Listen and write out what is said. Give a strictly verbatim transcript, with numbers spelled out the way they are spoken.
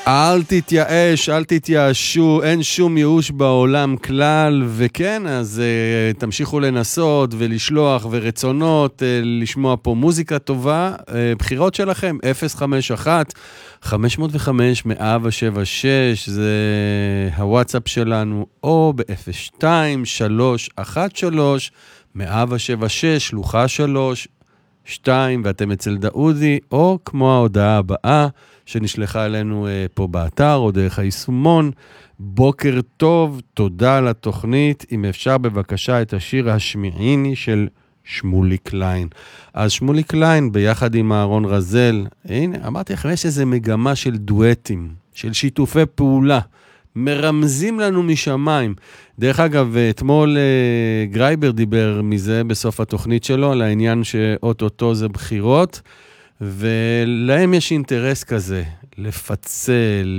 אל תתייאש, אל תתייאשו, אין שום ייאוש בעולם כלל, וכן, אז uh, תמשיכו לנסות ולשלוח ורצונות, uh, לשמוע פה מוזיקה טובה, uh, בחירות שלכם, אפס חמש אחת חמש אפס חמש מאה שבע שש, זה הוואטסאפ שלנו, או ב-אפס שתיים שלוש אחת שלוש מאה שבע שש, שלוחה שלוש שתיים, ואתם אצל דאודי, או כמו ההודעה הבאה, שנשלחה אלינו אה, פה באתר, או דרך היישומון. בוקר טוב, תודה על התוכנית. אם אפשר בבקשה את השיר השמיעיני של שמולי קליין. אז שמולי קליין ביחד עם אהרון רזל, הנה, אמרתי לכם, יש איזו מגמה של דואטים, של שיתופי פעולה, מרמזים לנו משמיים. דרך אגב, אתמול אה, גרייבר דיבר מזה בסוף התוכנית שלו, על העניין שאוטוטו זה בחירות, ולהם יש אינטרס כזה, לפצל,